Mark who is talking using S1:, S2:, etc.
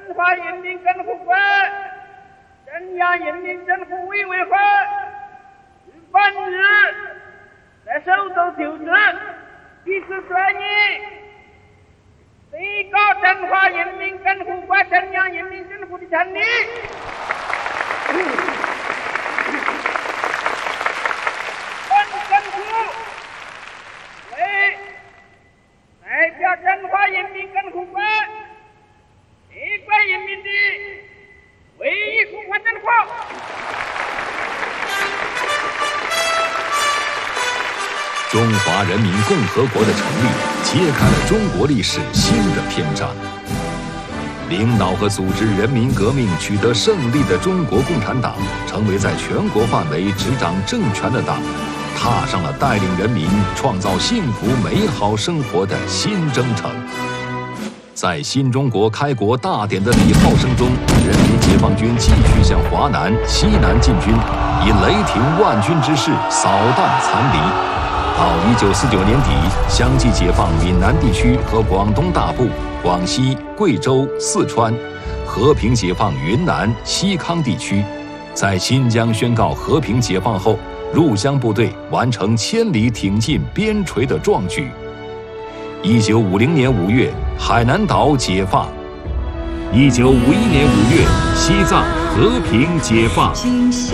S1: 华人民政府官、镇压人民政府委员会本日在首都就职，以此宣议，最高中华人民政府官镇压人民政府的权利。本政府为代表中华人民政府官一国人民的唯一主权政府。
S2: 中华人民共和国的成立，揭开了中国历史新的篇章。领导和组织人民革命取得胜利的中国共产党，成为在全国范围执掌政权的党，踏上了带领人民创造幸福美好生活的新征程。在新中国开国大典的礼号声中，人民解放军继续向华南、西南进军，以雷霆万钧之势扫荡残敌。到1949年底，相继解放闽南地区和广东大部、广西、贵州、四川，和平解放云南、西康地区。在新疆宣告和平解放后，入湘部队完成千里挺进边陲的壮举。1950年5月，海南岛解放。1951年5月，西藏和平解放。